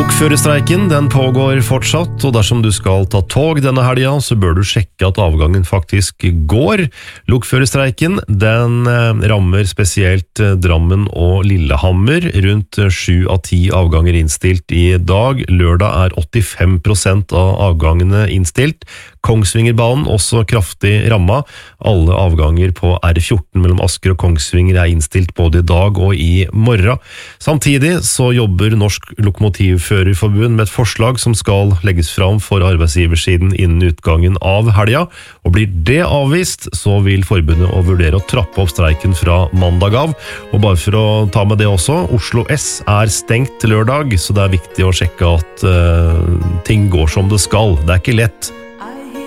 Lokførerstreiken, den pågår fortsatt, og dersom du skal ta tog denne helgen, så bør du sjekke at avgangen faktisk går. Lokførerstreiken, den rammer spesielt Drammen og Lillehammer. Rundt 7 av 10 avganger innstilt i dag. Lørdag 85% av avgangene innstilt. Kongsvingerbanen også kraftig ramma. Alle avganger på R14 mellom Asker og Kongsvinger innstilt både i dag og i morgen. Samtidig så jobber Norsk Lokomotivførerforbund med et forslag som skal legges fram for arbeidsgiversiden innen utgangen av helga, og blir det avvist, så vil forbundet å vurdere å trappe opp streiken fra mandag av. Og bare for å ta med det også, Oslo S stengt lørdag, så det viktig å sjekke at ting går som det skal. Det ikke lett